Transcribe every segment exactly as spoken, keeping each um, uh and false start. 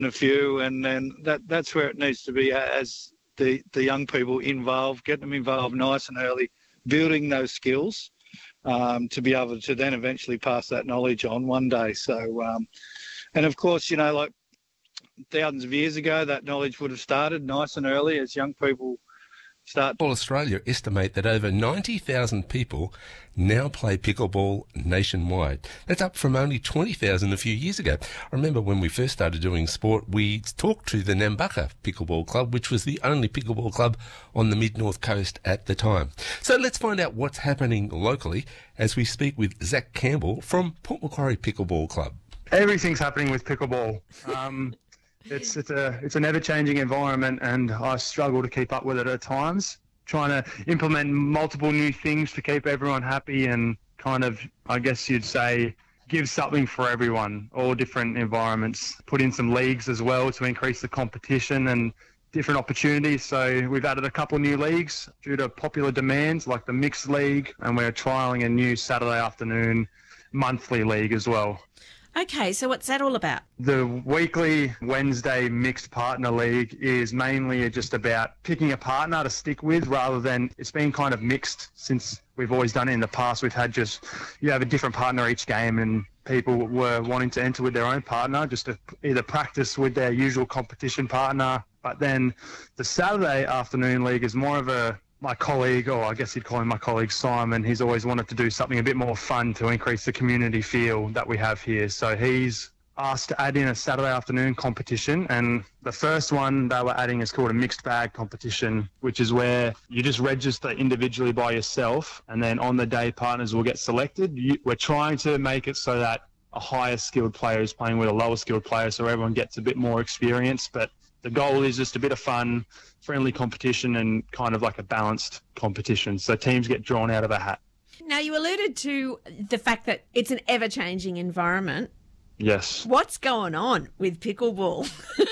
a few, and then that that's where it needs to be, as the, the young people involved, get them involved nice and early, building those skills um, to be able to then eventually pass that knowledge on one day. So, um, and of course, you know, like thousands of years ago, that knowledge would have started nice and early as young people start. All Australia estimate that over ninety thousand people now play pickleball nationwide. That's up from only twenty thousand a few years ago. I remember when we first started doing sport, we talked to the Nambucca Pickleball Club, which was the only pickleball club on the mid-north coast at the time. So let's find out what's happening locally as we speak with Zach Campbell from Port Macquarie Pickleball Club. Everything's happening with pickleball. Um, It's it's a it's an ever-changing environment, and I struggle to keep up with it at times. Trying to implement multiple new things to keep everyone happy, and kind of, I guess you'd say, give something for everyone. All different environments. Put in some leagues as well to increase the competition and different opportunities. So we've added a couple of new leagues due to popular demands, like the mixed league, and we're trialling a new Saturday afternoon monthly league as well. Okay, so what's that all about? The weekly Wednesday mixed partner league is mainly just about picking a partner to stick with, rather than, it's been kind of mixed since we've always done it in the past. We've had just, you have a different partner each game, and people were wanting to enter with their own partner just to either practice with their usual competition partner. But then the Saturday afternoon league is more of a, my colleague, or I guess you'd call him my colleague Simon, he's always wanted to do something a bit more fun to increase the community feel that we have here. So he's asked to add in a Saturday afternoon competition, and the first one they were adding is called a mixed bag competition, which is where you just register individually by yourself, and then on the day partners will get selected. You, we're trying to make it so that a higher skilled player is playing with a lower skilled player, so everyone gets a bit more experience, but the goal is just a bit of fun, friendly competition, and kind of like a balanced competition. So teams get drawn out of a hat. Now, you alluded to the fact that it's an ever-changing environment. Yes. What's going on with pickleball?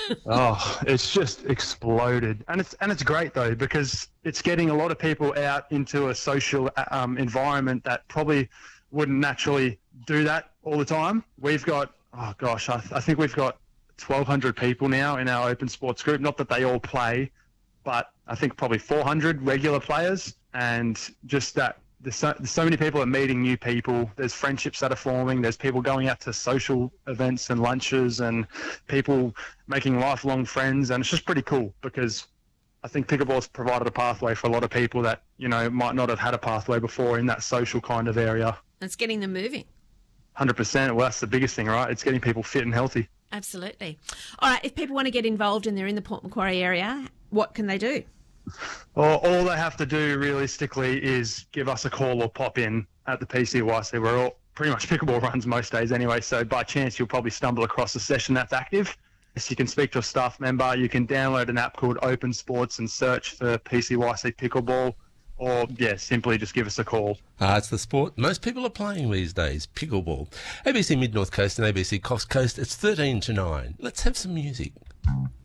Oh, it's just exploded. And it's and it's great, though, because it's getting a lot of people out into a social um, environment that probably wouldn't naturally do that all the time. We've got, oh gosh, I, I think we've got twelve hundred people now in our open sports group. Not that they all play, but I think probably four hundred regular players. And just that there's so, there's so many people are meeting new people. There's friendships that are forming. There's people going out to social events and lunches, and people making lifelong friends. And it's just pretty cool, because I think pickleball's provided a pathway for a lot of people that, you know, might not have had a pathway before in that social kind of area. It's getting them moving. one hundred percent. Well, that's the biggest thing, right? It's getting people fit and healthy. Absolutely. All right, if people want to get involved and they're in the Port Macquarie area, what can they do? Well, all they have to do realistically is give us a call or pop in at the P C Y C. We're all pretty much pickleball runs most days anyway, so by chance you'll probably stumble across a session that's active. Yes, you can speak to a staff member. You can download an app called Open Sports and search for P C Y C Pickleball. Or, yeah, simply just give us a call. Ah, it's the sport most people are playing these days, pickleball. A B C Mid-North Coast and A B C Coast Coast, it's thirteen to nine. Let's have some music.